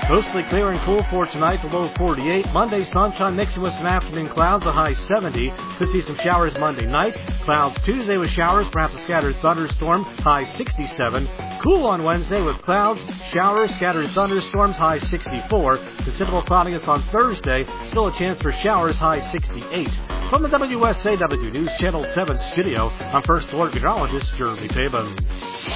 Mostly clear and cool for tonight, the low 48. Monday, sunshine mixing with some afternoon clouds, a high 70. Could be some showers Monday night. Clouds Tuesday with showers, perhaps a scattered thunderstorm, high 67. Cool on Wednesday with clouds, showers, scattered thunderstorms, high 64. Considerable cloudiness on Thursday, still a chance for showers, high 68. From the WSAW News Channel 7 studio, I'm First Alert Meteorologist Jeremy Tabin.